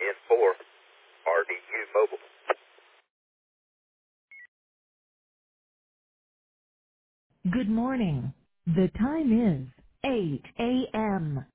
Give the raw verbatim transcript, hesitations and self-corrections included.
N four, R D U Mobile. Good morning. The time is eight a m